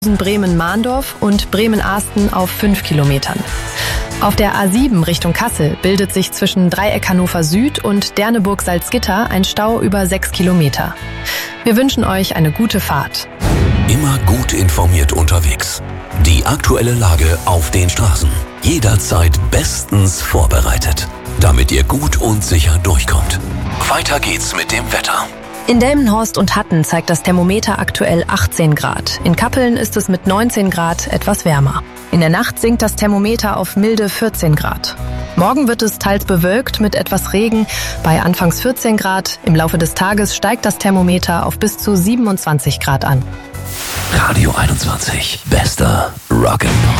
Bremen-Mahndorf und Bremen-Ahsten auf 5 Kilometern. Auf der A7 Richtung Kassel bildet sich zwischen Dreieck Hannover Süd und Derneburg-Salzgitter ein Stau über 6 Kilometer. Wir wünschen euch eine gute Fahrt. Immer gut informiert unterwegs. Die aktuelle Lage auf den Straßen. Jederzeit bestens vorbereitet, damit ihr gut und sicher durchkommt. Weiter geht's mit dem Wetter. In Delmenhorst und Hatten zeigt das Thermometer aktuell 18 Grad. In Kappeln ist es mit 19 Grad etwas wärmer. In der Nacht sinkt das Thermometer auf milde 14 Grad. Morgen wird es teils bewölkt mit etwas Regen bei anfangs 14 Grad. Im Laufe des Tages steigt das Thermometer auf bis zu 27 Grad an. Radio 21. Bester Rock'n'Roll.